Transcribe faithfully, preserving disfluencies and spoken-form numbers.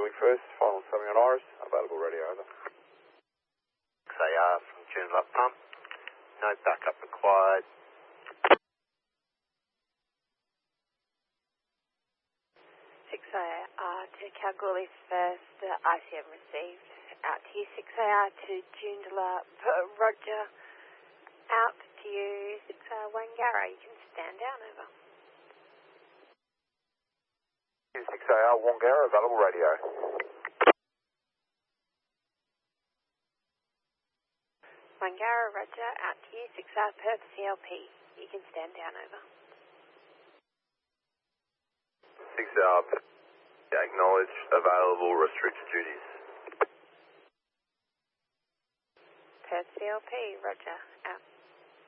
calling first, final summing on Iris, available radio, over. six A R from Joondalup Pump, no backup required. six A R to Kalgoorlie first, uh, I C M received. Out to you, six A R to Joondalup, Roger. Out to you, six A R Wangara, you can stand down, over. six A R Wangara, available radio. Wangara, Roger, out to you, six A R Perth C L P, you can stand down, over. six A R, acknowledge available restricted duties. Perth C L P, Roger, out.